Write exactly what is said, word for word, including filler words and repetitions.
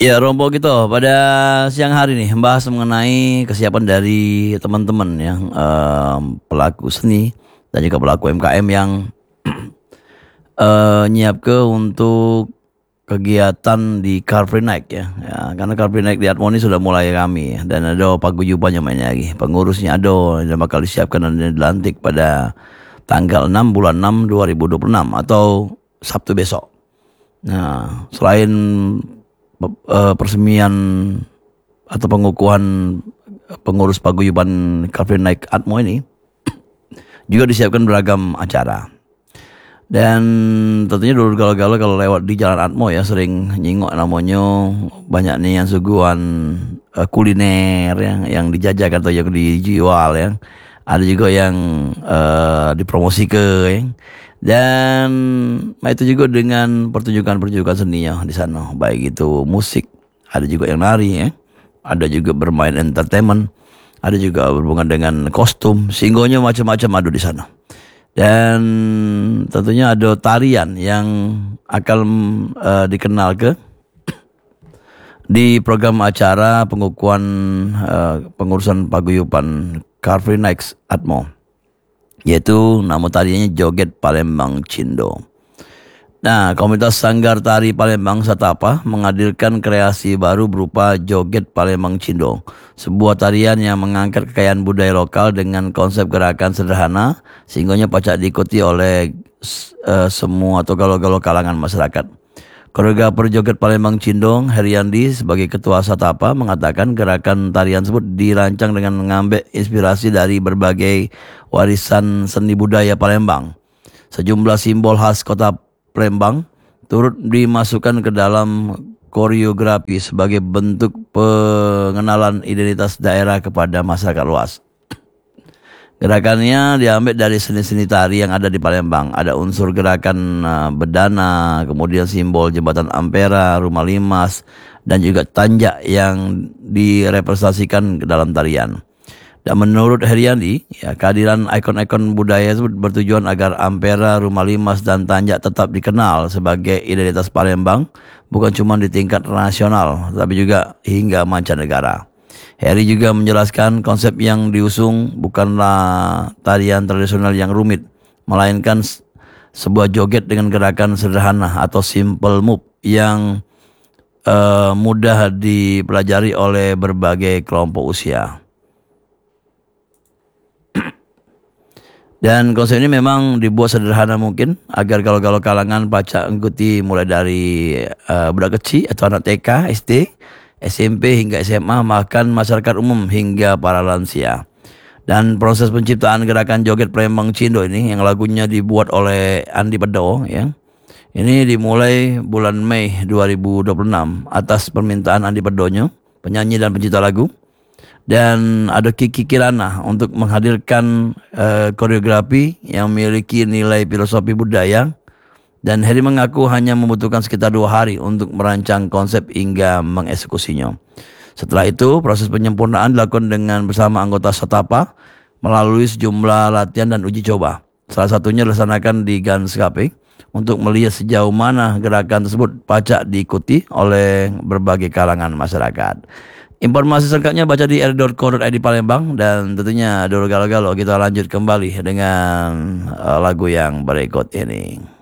Ya, Rombong gitu pada siang hari nih membahas mengenai kesiapan dari teman-teman yang em, pelaku seni dan juga pelaku M K M yang eh nyiap ke untuk kegiatan di Car Free Night ya. Ya, karena Car Free Night di Atmo ini sudah mulai kami ya, dan ada paguyubannya mainnya lagi. Pengurusnya ada yang bakal disiapkan dan dilantik pada tanggal enam bulan enam dua ribu dua puluh enam atau Sabtu besok. Nah, selain pe- eh, persemian atau pengukuhan pengurus paguyuban Car Free Night Atmo ini juga disiapkan beragam acara. Dan tentunya dulu galau-galau kalau lewat di Jalan Atmo ya sering nyingok namanya banyak nih yang suguhan eh, kuliner yang yang dijajakan atau yang dijual ya. Ada juga yang eh, dipromosikan ya. Dan nah, itu juga dengan pertunjukan-pertunjukan seninya di sana, baik itu musik, ada juga yang nari ya. Ada juga bermain entertainment, ada juga berhubungan dengan kostum, singgonya macam-macam ada di sana. Dan tentunya ada tarian yang akan eh, dikenal ke di program acara pengukuhan eh, pengurusan paguyuban Car Free Nights Atmo, yaitu nama tariannya Joget Palembang Cindo. Nah, komunitas Sanggar Tari Palembang Satapa menghadirkan kreasi baru berupa Joget Palembang Cindo, sebuah tarian yang mengangkat kekayaan budaya lokal dengan konsep gerakan sederhana, sehingga pacak diikuti oleh uh, semua atau galau-galau kalangan masyarakat. Koreografer Joget Palembang Cindo, Heriandi, sebagai ketua Satapa, mengatakan gerakan tarian tersebut dirancang dengan mengambil inspirasi dari berbagai warisan seni budaya Palembang. Sejumlah simbol khas kota Palembang turut dimasukkan ke dalam koreografi sebagai bentuk pengenalan identitas daerah kepada masyarakat luas. Gerakannya diambil dari seni-seni tari yang ada di Palembang. Ada unsur gerakan uh, bedana, kemudian simbol jembatan Ampera, rumah limas, dan juga tanjak yang direpresentasikan ke dalam tarian. Dan menurut Heriandi, ya, kehadiran ikon-ikon budaya tersebut bertujuan agar Ampera, rumah limas, dan tanjak tetap dikenal sebagai identitas Palembang, bukan cuma di tingkat nasional, tapi juga hingga mancanegara. Heri juga menjelaskan konsep yang diusung bukanlah tarian tradisional yang rumit, melainkan sebuah joget dengan gerakan sederhana atau simple move yang uh, mudah dipelajari oleh berbagai kelompok usia. Dan konsep ini memang dibuat sederhana mungkin agar kalau-kalau kalangan baca ikuti mulai dari uh, budak kecil atau anak T K, S D, S M P hingga S M A, bahkan masyarakat umum hingga para lansia. Dan proses penciptaan gerakan Joget Palembang Cindo ini yang lagunya dibuat oleh Andi Pedo ya. Ini dimulai bulan Mei dua ribu dua puluh enam atas permintaan Andi Pedonyo, penyanyi dan pencipta lagu. Dan ada Kiki Kirana untuk menghadirkan uh, koreografi yang memiliki nilai filosofi budaya. Dan Heri mengaku hanya membutuhkan sekitar dua hari untuk merancang konsep hingga mengeksekusinya. Setelah itu, proses penyempurnaan dilakukan dengan bersama anggota Satapa melalui sejumlah latihan dan uji coba. Salah satunya dilaksanakan di Ganskape untuk melihat sejauh mana gerakan tersebut pacak diikuti oleh berbagai kalangan masyarakat. Informasi selengkapnya baca di r dot co dot i d Palembang, dan tentunya dulu galau-galau kita lanjut kembali dengan uh, lagu yang berikut ini.